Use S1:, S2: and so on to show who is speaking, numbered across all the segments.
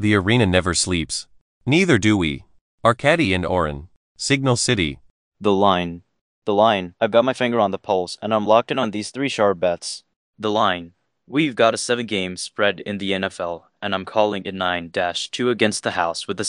S1: The arena never sleeps. Neither do we. Arcady and Oren. Signal City.
S2: The line. The line. I've got my finger on the pulse, and I'm locked in on these 3 sharp bets. The line. We've got a 7-game spread in the NFL, and I'm calling it 9-2 against the house with a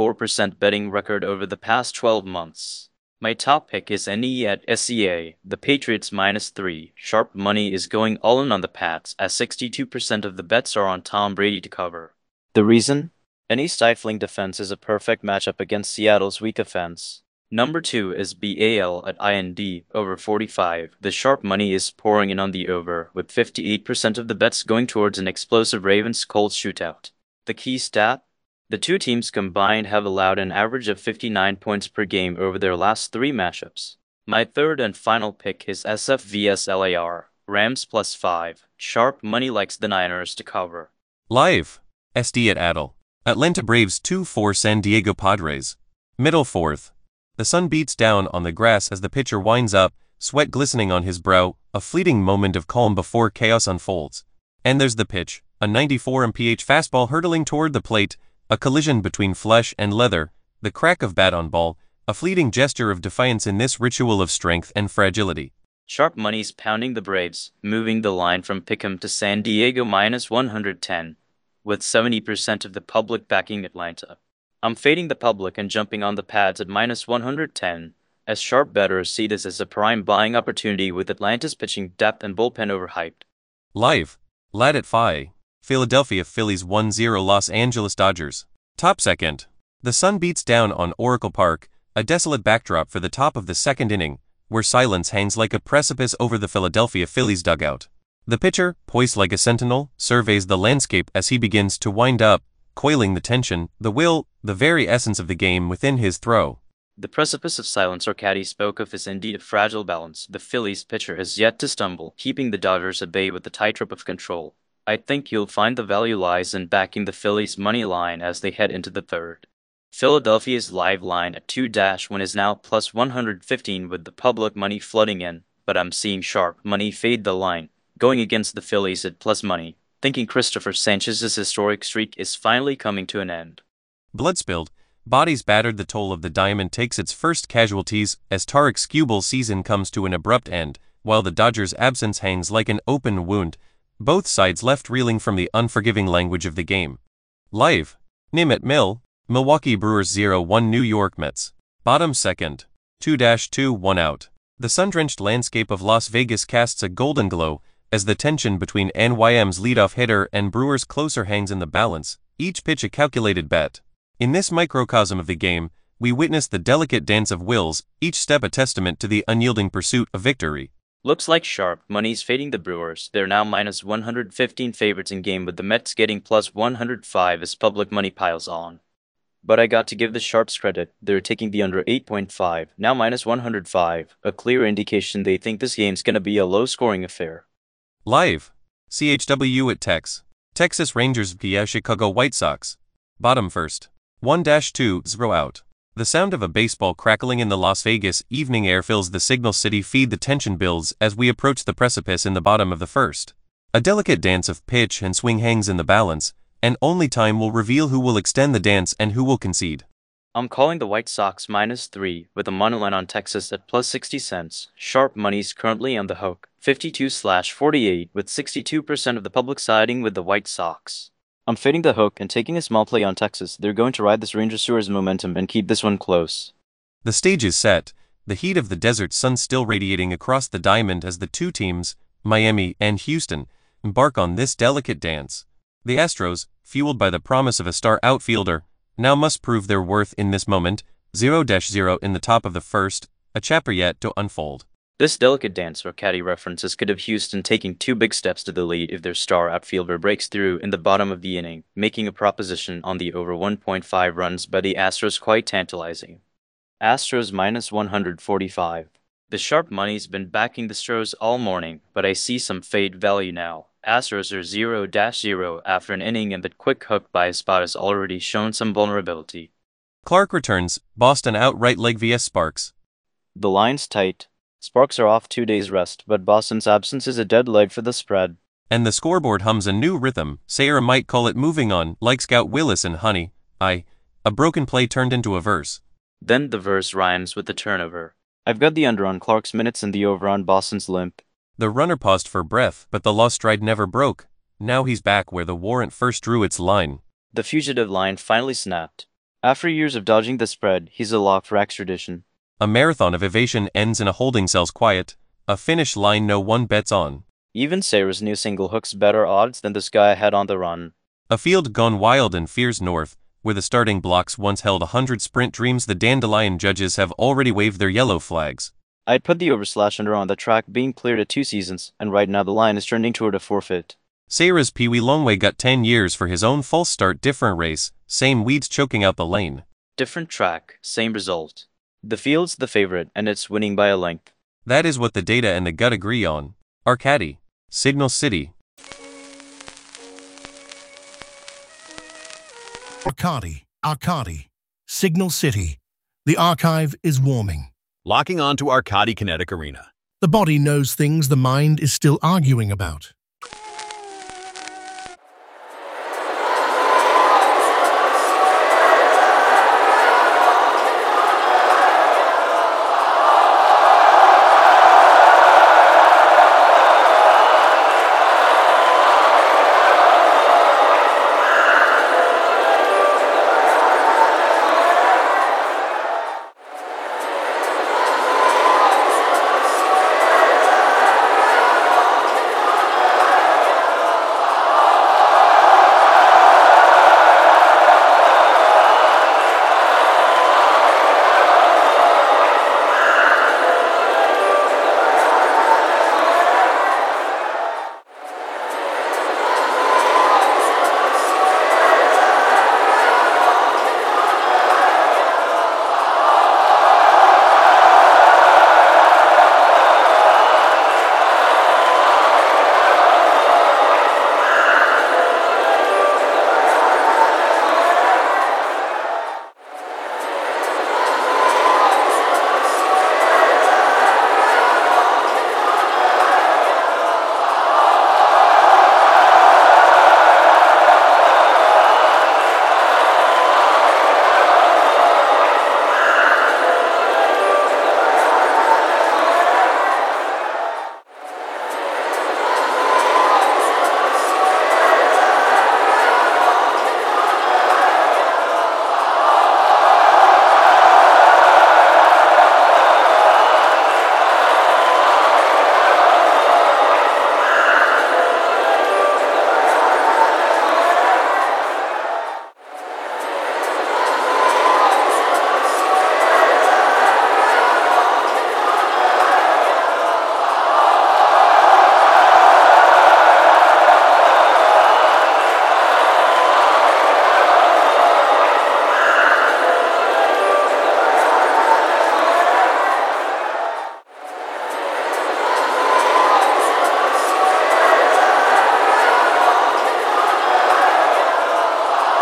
S2: 64% betting record over the past 12 months. My top pick is NE at SEA, the Patriots -3. Sharp money is going all in on the Pats, as 62% of the bets are on Tom Brady to cover. The reason? Any stifling defense is a perfect matchup against Seattle's weak offense. Number 2 is BAL at IND, over 45. The sharp money is pouring in on the over, with 58% of the bets going towards an explosive Ravens-Colts shootout. The key stat? The two teams combined have allowed an average of 59 points per game over their last 3 matchups. My third and final pick is SF vs LAR, Rams +5. Sharp money likes the Niners to cover.
S1: Live. SD at Adel. Atlanta Braves 2-4 San Diego Padres. Middle fourth. The sun beats down on the grass as the pitcher winds up, sweat glistening on his brow, a fleeting moment of calm before chaos unfolds. And there's the pitch, a 94 mph fastball hurtling toward the plate, a collision between flesh and leather, the crack of bat on ball, a fleeting gesture of defiance in this ritual of strength and fragility.
S2: Sharp money's pounding the Braves, moving the line from Pick'em to San Diego -110, with 70% of the public backing Atlanta. I'm fading the public and jumping on the pads at -110, as sharp bettors see this as a prime buying opportunity with Atlanta's pitching depth and bullpen overhyped.
S1: Live. Lad at Phi. Philadelphia Phillies 1-0 Los Angeles Dodgers. Top second. The sun beats down on Oracle Park, a desolate backdrop for the top of the second inning, where silence hangs like a precipice over the Philadelphia Phillies dugout. The pitcher, poised like a sentinel, surveys the landscape as he begins to wind up, coiling the tension, the will, the very essence of the game within his throw.
S2: The precipice of silence Arcady spoke of is indeed a fragile balance. The Phillies pitcher has yet to stumble, keeping the Dodgers at bay with the tightrope of control. I think you'll find the value lies in backing the Phillies' money line as they head into the third. Philadelphia's live line at 2-1 is now +115 with the public money flooding in, but I'm seeing sharp money fade the line, going against the Phillies at plus money, thinking Christopher Sanchez's historic streak is finally coming to an end.
S1: Blood spilled, bodies battered, the toll of the diamond takes its first casualties as Tarek Skubel's season comes to an abrupt end, while the Dodgers' absence hangs like an open wound, both sides left reeling from the unforgiving language of the game. Live. Nim at Mill. Milwaukee Brewers 0-1 New York Mets. Bottom second. 2-2 1 out. The sun-drenched landscape of Las Vegas casts a golden glow, as the tension between NYM's leadoff hitter and Brewers' closer hangs in the balance, each pitch a calculated bet. In this microcosm of the game, we witness the delicate dance of wills, each step a testament to the unyielding pursuit of victory.
S2: Looks like sharp money's fading the Brewers. They're now -115 favorites in game, with the Mets getting +105 as public money piles on. But I got to give the sharps credit. They're taking the under 8.5, now -105, a clear indication they think this game's gonna be a low-scoring affair.
S1: Live. CHW at Tex. Texas Rangers via Chicago White Sox. Bottom first. 1-2 0 out. The sound of a baseball crackling in the Las Vegas evening air fills the Signal City feed. The tension builds as we approach the precipice in the bottom of the first. A delicate dance of pitch and swing hangs in the balance, and only time will reveal who will extend the dance and who will concede.
S2: I'm calling the White Sox -3 with a monoline on Texas at +60 cents. Sharp money's currently on the hook, 52/48, with 62% of the public siding with the White Sox. I'm fading the hook and taking a small play on Texas. They're going to ride this Rangers Brewers momentum and keep this one close.
S1: The stage is set, the heat of the desert sun still radiating across the diamond as the two teams, Miami and Houston, embark on this delicate dance. The Astros, fueled by the promise of a star outfielder, now must prove their worth in this moment. 0-0 in the top of the first, a chapter yet to unfold.
S2: This delicate dance Arcady references could have Houston taking 2 big steps to the lead if their star outfielder breaks through in the bottom of the inning, making a proposition on the over 1.5 runs by the Astros quite tantalizing. Astros -145. The sharp money's been backing the Stros all morning, but I see some fade value now. Astros are 0-0 after an inning, and the quick hook by Espada has already shown some vulnerability.
S1: Clark returns, Boston outright leg vs Sparks.
S2: The line's tight. Sparks are off 2 days rest, but Boston's absence is a dead leg for the spread.
S1: And the scoreboard hums a new rhythm. Sarah might call it moving on, like Scout Willis and Honey. A broken play turned into a verse.
S2: Then the verse rhymes with the turnover. I've got the under on Clark's minutes and the over on Boston's limp.
S1: The runner paused for breath, but the lost stride never broke. Now he's back where the warrant first drew its line.
S2: The fugitive line finally snapped. After years of dodging the spread, he's a lock for extradition.
S1: A marathon of evasion ends in a holding cell's quiet, a finish line no one bets on.
S2: Even Sarah's new single hooks better odds than this guy had on the run.
S1: A field gone wild and fears north, where the starting blocks once held 100 sprint dreams. The dandelion judges have already waved their yellow flags.
S2: I'd put the over/under on the track being cleared at 2 seasons, and right now the line is trending toward a forfeit.
S1: Sarah's Pee Wee Longway got 10 years for his own false start. Different race, same weeds choking out the lane.
S2: Different track, same result. The field's the favorite, and it's winning by a length.
S1: That is what the data and the gut agree on. Arcady, Signal City.
S3: Arcady, Signal City. The archive is warming.
S4: Locking on to Arcady Kinetic Arena.
S3: The body knows things the mind is still arguing about.